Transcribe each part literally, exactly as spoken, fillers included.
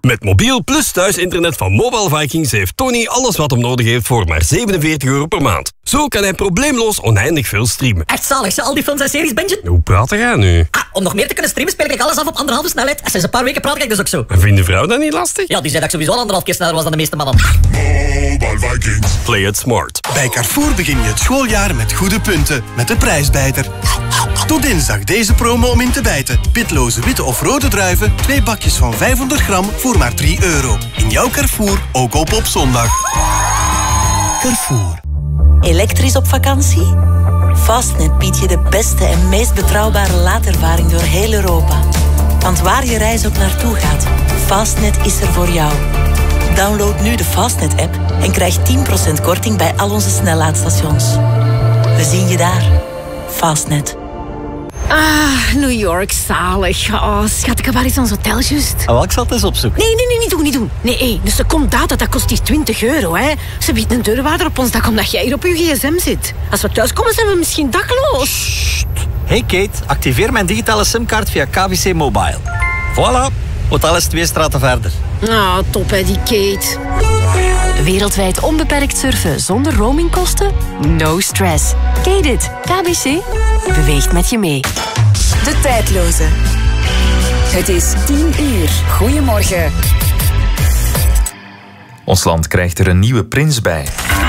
Met mobiel plus thuisinternet van Mobile Vikings heeft Tony alles wat hem nodig heeft voor maar zevenenveertig euro per maand. Zo kan hij probleemloos oneindig veel streamen. Echt zalig, ze al die films en series bingen? Hoe praat jij nu? Ah, om nog meer te kunnen streamen speel ik alles af op anderhalve snelheid. En sinds een paar weken praat ik dus ook zo. En vindt de vrouw dat niet lastig? Ja, die zei dat ik sowieso al anderhalf keer sneller was dan de meeste mannen. Mobile Vikings. Play it smart. Bij Carrefour begin je het schooljaar met goede punten. Met de prijsbijter. Tot dinsdag deze promo om in te bijten. Pitloze witte of rode druiven. Twee bakjes van vijfhonderd gram voor maar drie euro. In jouw Carrefour, ook op op zondag. Carrefour. Elektrisch op vakantie? Fastnet biedt je de beste en meest betrouwbare laadervaring door heel Europa. Want waar je reis ook naartoe gaat, Fastnet is er voor jou. Download nu de Fastnet-app en krijg tien procent korting bij al onze snellaadstations. We zien je daar. Fastnet. Ah, New York, zalig. Oh, schat, ik heb waar iets aan ons hotel, juist. Oh, ik zal het eens opzoeken. Nee, nee, nee, niet doen, niet doen. Nee, hey, dus de secondaat, dat kost hier twintig euro, hè. Ze biedt een deurwaarder op ons dak omdat jij hier op je gsm zit. Als we thuiskomen, zijn we misschien dakloos. Sst. Hey Kate, activeer mijn digitale simkaart via K B C Mobile. Voilà, hotel is twee straten verder. Ah, top, hè, die Kate. Wereldwijd onbeperkt surfen zonder roamingkosten? No stress. Kate it. K B C beweegt met je mee. De tijdloze. Het is tien uur. Goedemorgen. Ons land krijgt er een nieuwe prins bij.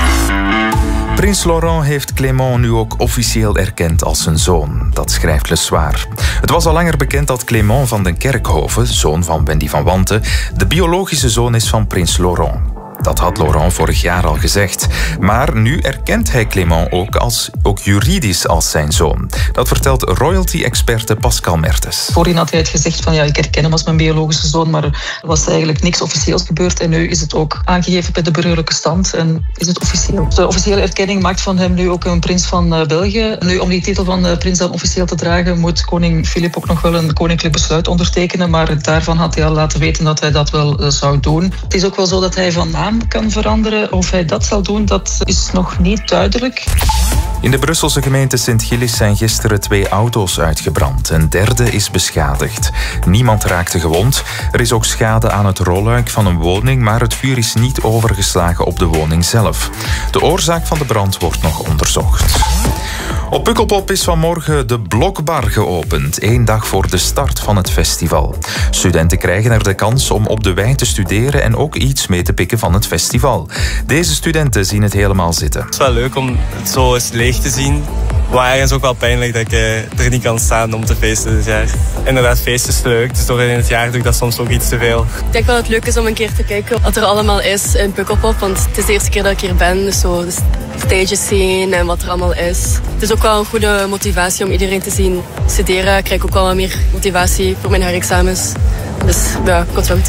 Prins Laurent heeft Clément nu ook officieel erkend als zijn zoon. Dat schrijft Le Soir. Het was al langer bekend dat Clément van den Kerkhoven, zoon van Wendy van Wanten, de biologische zoon is van prins Laurent. Dat had Laurent vorig jaar al gezegd. Maar nu erkent hij Clément ook, als, ook juridisch als zijn zoon. Dat vertelt royalty-experte Pascal Mertens. Voorheen had hij het gezegd van ja, ik herken hem als mijn biologische zoon, maar er was eigenlijk niks officieels gebeurd. En nu is het ook aangegeven bij de burgerlijke stand en is het officieel. De officiële erkenning maakt van hem nu ook een prins van uh, België. Nu, om die titel van uh, prins dan officieel te dragen, moet koning Filip ook nog wel een koninklijk besluit ondertekenen. Maar daarvan had hij al laten weten dat hij dat wel uh, zou doen. Het is ook wel zo dat hij van naam kan veranderen. Of hij dat zal doen, dat is nog niet duidelijk. In de Brusselse gemeente Sint-Gillis zijn gisteren twee auto's uitgebrand. Een derde is beschadigd. Niemand raakte gewond. Er is ook schade aan het rolluik van een woning, maar het vuur is niet overgeslagen op de woning zelf. De oorzaak van de brand wordt nog onderzocht. Op Pukkelpop is vanmorgen de Blokbar geopend, één dag voor de start van het festival. Studenten krijgen er de kans om op de wei te studeren en ook iets mee te pikken van het festival. Deze studenten zien het helemaal zitten. Het is wel leuk om het zo eens leeg te zien. Maar ergens ook wel pijnlijk dat ik uh, er niet kan staan om te feesten dit jaar. Inderdaad, feesten is leuk, dus door in het jaar doe ik dat soms ook iets te veel. Ik denk wel het leuk is om een keer te kijken wat er allemaal is in Pukkelpop. Want het is de eerste keer dat ik hier ben, dus zo de stages zien en wat er allemaal is. Het is ook wel een goede motivatie om iedereen te zien studeren. Ik krijg ook wel wat meer motivatie voor mijn herexamens. Dus ja, komt wel goed.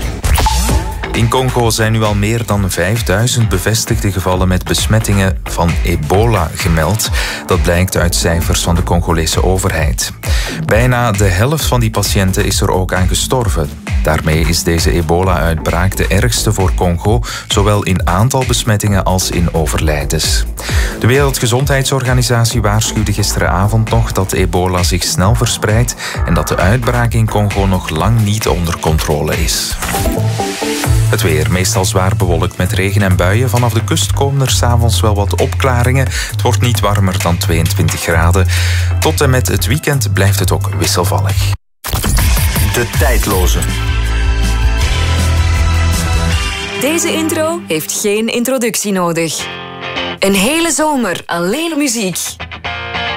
In Congo zijn nu al meer dan vijfduizend bevestigde gevallen met besmettingen van ebola gemeld. Dat blijkt uit cijfers van de Congolese overheid. Bijna de helft van die patiënten is er ook aan gestorven. Daarmee is deze ebola-uitbraak de ergste voor Congo, zowel in aantal besmettingen als in overlijdens. De Wereldgezondheidsorganisatie waarschuwde gisteravond nog dat ebola zich snel verspreidt en dat de uitbraak in Congo nog lang niet onder controle is. Het weer, meestal zwaar bewolkt met regen en buien. Vanaf de kust komen er 's avonds wel wat opklaringen. Het wordt niet warmer dan tweeëntwintig graden. Tot en met het weekend blijft het ook wisselvallig. De tijdloze. Deze intro heeft geen introductie nodig. Een hele zomer alleen muziek.